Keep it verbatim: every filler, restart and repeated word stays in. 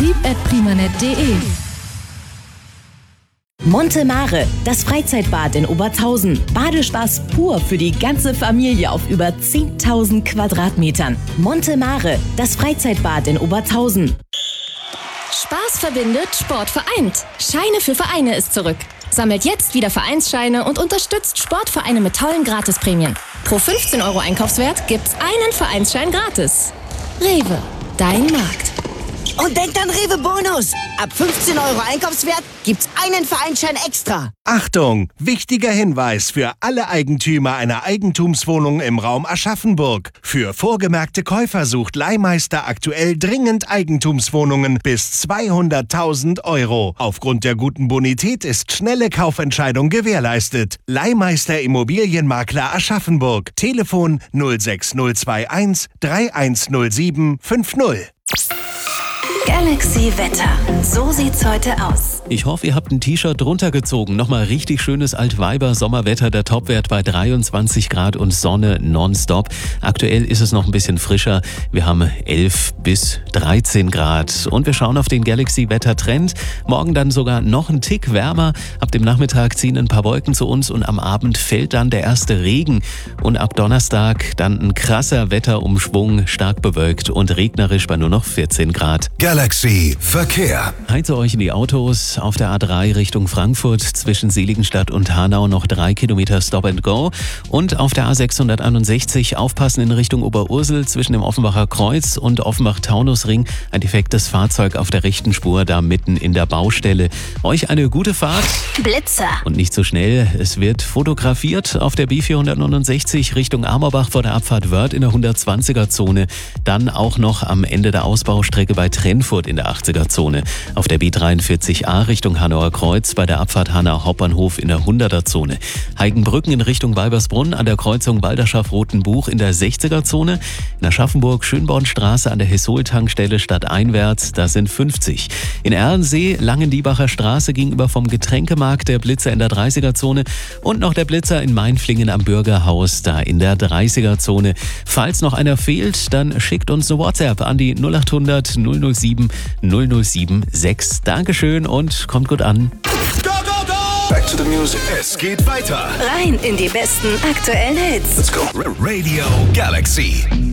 vertrieb at primanet punkt de. Monte Mare, das Freizeitbad in Obertshausen. Badespaß pur für die ganze Familie auf über zehntausend Quadratmetern. Monte Mare, das Freizeitbad in Obertshausen. Spaß verbindet, Sport vereint. Scheine für Vereine ist zurück. Sammelt jetzt wieder Vereinsscheine und unterstützt Sportvereine mit tollen Gratisprämien. Pro fünfzehn Euro Einkaufswert gibt's einen Vereinsschein gratis. Rewe, dein Markt. Und denkt an Rewe Bonus. Ab fünfzehn Euro Einkaufswert gibt's einen Vereinsschein extra. Achtung! Wichtiger Hinweis für alle Eigentümer einer Eigentumswohnung im Raum Aschaffenburg. Für vorgemerkte Käufer sucht Leihmeister aktuell dringend Eigentumswohnungen bis zweihunderttausend Euro. Aufgrund der guten Bonität ist schnelle Kaufentscheidung gewährleistet. Leihmeister Immobilienmakler Aschaffenburg. Telefon null sechs null zwei eins drei eins null sieben fünf null. Galaxy Wetter. So sieht's heute aus. Ich hoffe, ihr habt ein T-Shirt drunter gezogen. Nochmal richtig schönes Altweiber-Sommerwetter. Der Topwert bei dreiundzwanzig Grad und Sonne nonstop. Aktuell ist es noch ein bisschen frischer. Wir haben elf bis dreizehn Grad. Und wir schauen auf den Galaxy-Wetter-Trend. Morgen dann sogar noch ein Tick wärmer. Ab dem Nachmittag ziehen ein paar Wolken zu uns und am Abend fällt dann der erste Regen. Und ab Donnerstag dann ein krasser Wetterumschwung, stark bewölkt und regnerisch bei nur noch vierzehn Grad. Galaxy Verkehr. Heize euch in die Autos. Auf der A drei Richtung Frankfurt zwischen Seligenstadt und Hanau noch drei Kilometer Stop and Go. Und auf der A sechshunderteinundsechzig aufpassen in Richtung Oberursel zwischen dem Offenbacher Kreuz und Offenbach-Taunusring. Ein defektes Fahrzeug auf der rechten Spur, da mitten in der Baustelle. Euch eine gute Fahrt. Blitzer. Und nicht so schnell. Es wird fotografiert auf der B vierhundertneunundsechzig Richtung Amorbach vor der Abfahrt Wörth in der hundertzwanziger-Zone. Dann auch noch am Ende der Ausbaustrecke bei Trennfurt in der achtziger-Zone. Auf der B dreiundvierzig A Richtung Hanauer Kreuz bei der Abfahrt Hanau Hauptbahnhof in der hunderter-Zone. Heigenbrücken in Richtung Weibersbrunn an der Kreuzung Balderschaff-Rotenbuch in der sechziger-Zone. In Aschaffenburg Schönbornstraße an der Hesol-Tankstelle stadteinwärts, das sind fünfzig. In Erlensee Langendiebacher Straße gegenüber vom Getränkemarkt der Blitzer in der dreißiger-Zone und noch der Blitzer in Mainflingen am Bürgerhaus, da in der dreißiger-Zone. Falls noch einer fehlt, dann schickt uns eine WhatsApp an die null achthundert null null sieben null null sieben sechs. Dankeschön und kommt gut an. Go, go, go! Back to the music. Es geht weiter. Rein in die besten aktuellen Hits. Let's go. Radio Galaxy.